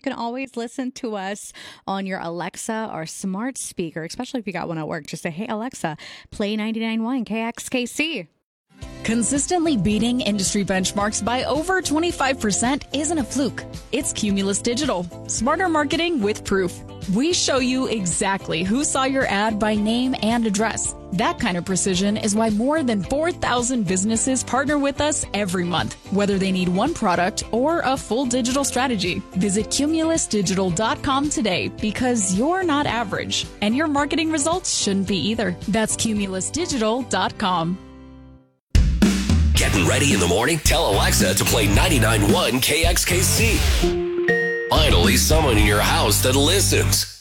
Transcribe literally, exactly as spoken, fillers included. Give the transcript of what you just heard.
can always listen to us on your Alexa or smart speaker, especially if you got one at work. Just say, hey, Alexa, play ninety-nine point one K X K C. Consistently beating industry benchmarks by over twenty-five percent isn't a fluke. It's Cumulus Digital. Smarter marketing with proof. We show you exactly who saw your ad by name and address. That kind of precision is why more than four thousand businesses partner with us every month, whether they need one product or a full digital strategy. Visit cumulus digital dot com today because you're not average, and your marketing results shouldn't be either. That's cumulus digital dot com. Getting ready in the morning? Tell Alexa to play ninety-nine point one K X K C. Finally, someone in your house that listens.